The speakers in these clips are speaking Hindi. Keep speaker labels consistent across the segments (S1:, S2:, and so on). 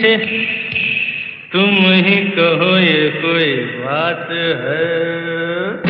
S1: पीछे तुम ही कहो ये कोई बात है।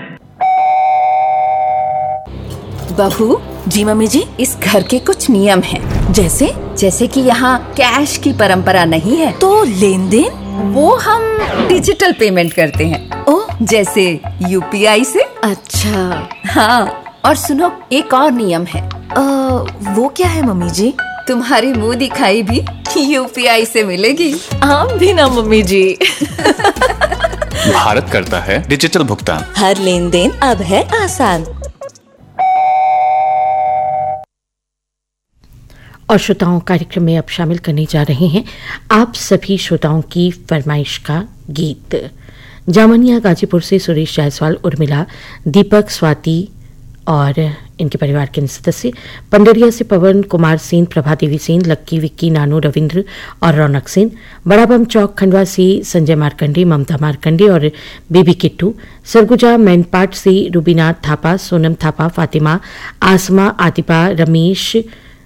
S2: बहू जी। मम्मी जी, इस घर के कुछ नियम हैं। जैसे कि यहाँ कैश की परंपरा नहीं है, तो लेन देन वो हम डिजिटल पेमेंट करते हैं। ओह, जैसे यूपीआई से। अच्छा हाँ, और सुनो, एक और नियम है। वो क्या है मम्मी जी? तुम्हारी मुंह दिखाई भी यूपीआई से मिलेगी।
S3: आप भी ना मम्मी जी।
S4: भारत करता है डिजिटल भुगतान।
S3: हर लेन देन अब है आसान।
S5: और श्रोताओं, कार्यक्रम में अब शामिल करने जा रहे हैं आप सभी श्रोताओं की फरमाइश का गीत। जामनिया गाजीपुर से सुरेश जायसवाल, उर्मिला, दीपक, स्वाति और इनके परिवार के सदस्य, पंडरिया से पवन कुमार सेन, प्रभा देवी सेन, लक्की, विक्की, नानू, रविंद्र और रौनक सेन, बड़ा बम चौक खंडवा से संजय मारकंडे, ममता मारकंडे और बेबी किट्टू, सरगुजा मैनपाट से रूबीनाथ थापा, सोनम थापा, फातिमा, आसमा, आतिफा, रमेश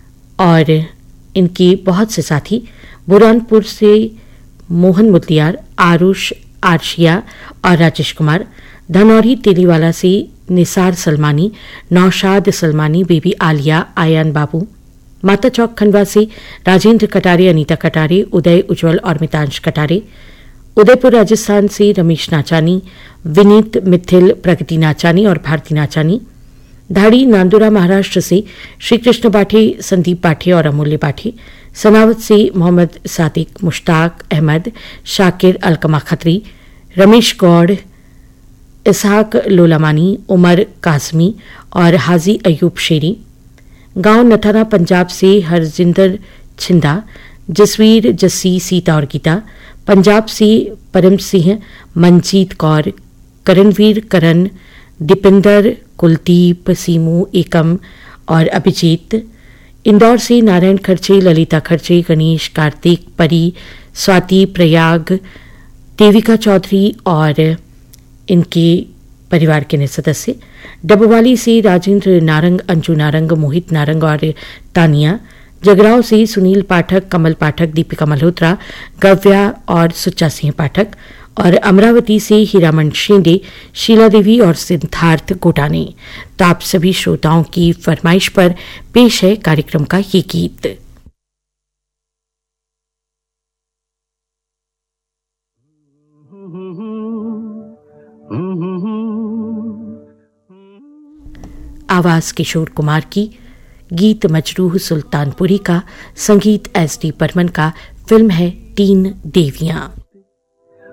S5: और इनकी बहुत से साथी, बुरहानपुर से मोहन मुदलियार, आरुष, आर्शिया और राजेश कुमार, धनौरी तेलीवाला से निसार सलमानी, नौशाद सलमानी, बेबी आलिया, आयान बाबू, माता चौक खंडवा से राजेंद्र कटारे, अनीता कटारे, उदय उज्जवल और मितांश कटारे, उदयपुर राजस्थान से रमेश नाचानी, विनीत मिथिल, प्रगति नाचानी और भारती नाचानी, धाड़ी नांदुरा महाराष्ट्र से श्री कृष्ण बाठे, संदीप बाठे और अमूल्य बाठे, सनावत से मोहम्मद सादिक, मुश्ताक अहमद, शाकिर, अलकमा खत्री, रमेश गौड़, इसहाक लोलामानी, उमर कासमी और हाजी अयूब शेरी, गांव नथाना पंजाब से हरजिंदर छिंदा, जसवीर, जस्सी, सीता और गीता, पंजाब से परम सिंह, मनजीत कौर, करणवीर, करण, दीपिंदर, कुलदीप, सीमू, एकम और अभिजीत, इंदौर से नारायण खर्चे, ललिता खर्चे, गणेश, कार्तिक, परी, स्वाति, प्रयाग, देविका चौधरी और इनके परिवार के सदस्य, डबवाली से राजेंद्र नारंग, अंजू नारंग, मोहित नारंग और तानिया, जगराव से सुनील पाठक, कमल पाठक, दीपिका मल्होत्रा, गव्या और सुच्चा सिंह पाठक और अमरावती से हीरामन शेंडे, शीला देवी और सिद्धार्थ गोटाने। तो आप सभी श्रोताओं की फरमाइश पर पेश है कार्यक्रम का ये गीत। आवाज किशोर कुमार की, गीत मजरूह सुल्तानपुरी का, संगीत एस डी बर्मन का, फिल्म है तीन देवियां।